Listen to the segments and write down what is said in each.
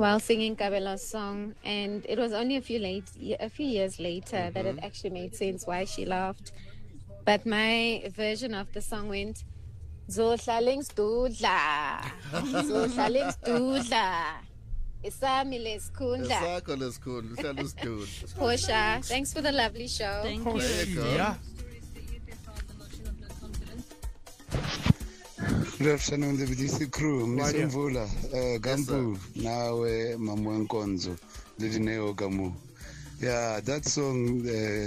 while singing Kabella's song, and it was only a few years later that it actually made sense why she laughed. But my version of the song went, Zohlala ngisidudla, zohlala ngisidudla, isami lesikhundla. Portia, thanks for the lovely show. Thank you. Yeah. Good afternoon, the BDC crew. Right, Mvula, Gambu, nawe Mamwenkonzo, Lidineo Gamu. Yeah, that song,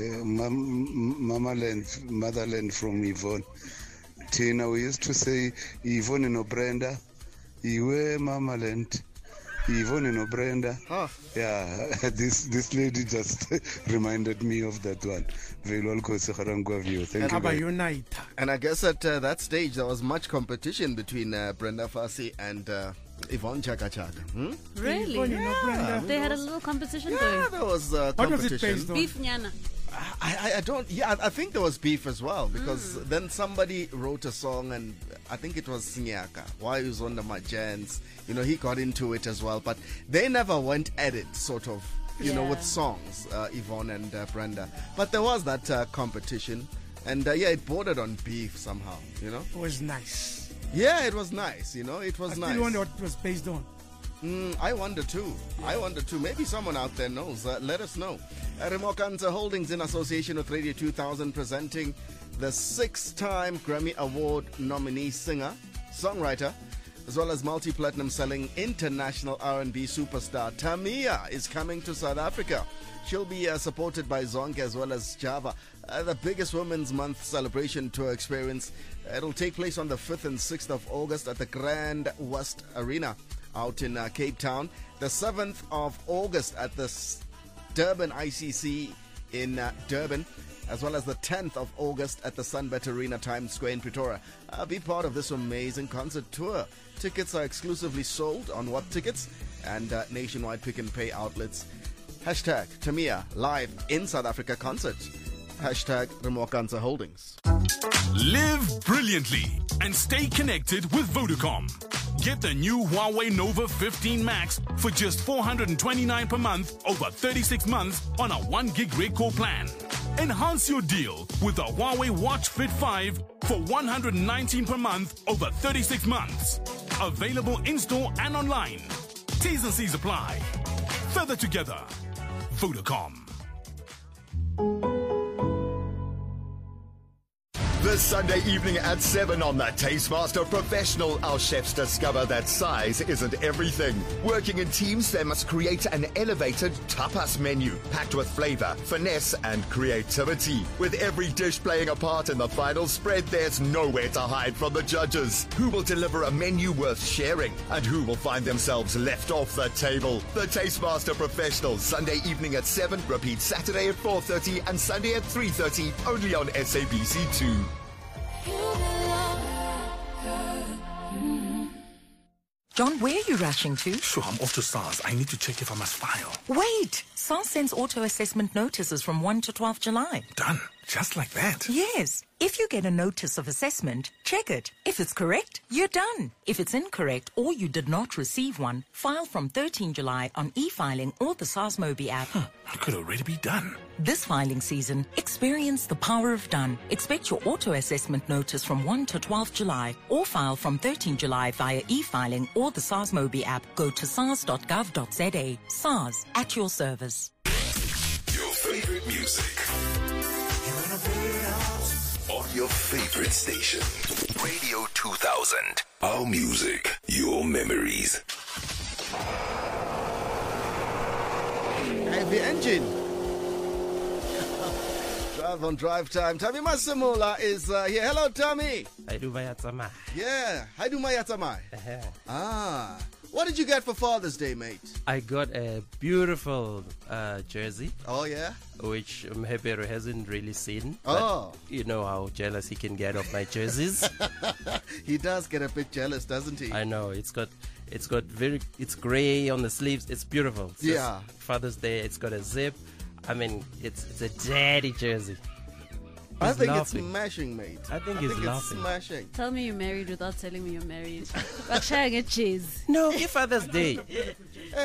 Motherland from Yvonne. Tina, we used to say Yvonne no Brenda, Iwe Mamaland, Yvonne no Brenda. Huh. Yeah, this lady just reminded me of that one. Very well, thank you. Unite. And I guess at that stage there was much competition between Brenda Fassie and Yvonne Chaka Chaka. Really? Brenda. They had a little competition Yeah, going. there was What competition. was it based on? Beef Nyana. I don't. Yeah, I think there was beef as well because then somebody wrote a song and I think it was Nyaka. Why he was on the Majans? You know, he got into it as well, but they never went at it, sort of. You know, with songs, Yvonne and Brenda. But there was that competition, and yeah, it bordered on beef somehow. You know, It was nice. yeah, it was nice. You know, it was I nice. still wonder what it was based on. I wonder too. I wonder too. Maybe someone out there knows. Let us know. Remokanza Holdings, in association with Radio 2000, presenting the 6-time Grammy Award nominee singer, songwriter, as well as multi-platinum selling international R&B superstar Tamia is coming to South Africa. She'll be supported by Zonke as well as Java. The biggest Women's Month celebration tour experience. It'll take place on the 5th and 6th of August at the Grand West Arena out in Cape Town. The 7th of August at the Durban ICC in Durban, as well as the 10th of August at the Sunbet Arena, Times Square in Pretoria. Be part of this amazing concert tour. Tickets are exclusively sold on What Tickets and nationwide pick and pay outlets. Hashtag Tamia live in South Africa concert. Hashtag Remokanza Holdings. Live brilliantly and stay connected with Vodacom. Get the new Huawei Nova 15 Max for just $429 per month over 36 months on a 1 gig red core plan. Enhance your deal with the Huawei Watch Fit 5 for $119 per month over 36 months. Available in-store and online. T's and C's apply. Further together. Vodacom. This Sunday evening at 7 on the Tastemaster Professional, our chefs discover that size isn't everything. Working in teams, they must create an elevated tapas menu packed with flavor, finesse, and creativity. With every dish playing a part in the final spread, there's nowhere to hide from the judges. Who will deliver a menu worth sharing, and who will find themselves left off the table? The Tastemaster Professional, Sunday evening at 7, repeat Saturday at 4:30 and Sunday at 3:30, only on SABC2. John, where are you rushing to? Sure, I'm off to SARS. I need to check if I must file. Wait! SARS sends auto-assessment notices from 1 to 12 July. Done. Just like that. Yes. If you get a notice of assessment, check it. If it's correct, you're done. If it's incorrect or you did not receive one, file from 13 July on e-filing or the SARS Mobi app. I could already be done. This filing season, experience the power of done. Expect your auto-assessment notice from 1 to 12 July or file from 13 July via e-filing or the SARS Mobi app. Go to sars.gov.za. SARS, at your service. Your favorite music. On your favorite station. Radio 2000. Our music, your memories. Heavy engine. Drive on drive time. Tommy Masamula is here. Hello, Tommy. Yeah. How do my yatamai? What did you get for Father's Day, mate? I got a beautiful jersey, Oh, yeah? which Mhebero hasn't really seen. Oh. But you know how jealous he can get of my jerseys. He does get a bit jealous, doesn't he? I know it's gray on the sleeves. It's beautiful. It's just Yeah. Father's Day. It's got a zip. I mean, it's a daddy jersey. I He's think laughing. it's smashing, mate. I think he's it's laughing. smashing. Tell me you're married without telling me you're married. Bakshaya get cheese. No, give Father's Day.